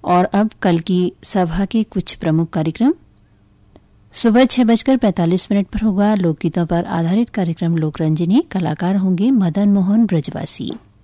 और अब कल की सभा के कुछ प्रमुख कार्यक्रम। सुबह 6:45 पर होगा लोकगीतों पर आधारित कार्यक्रम लोकरंजनी। कलाकार होंगे मदन मोहन ब्रजवासी।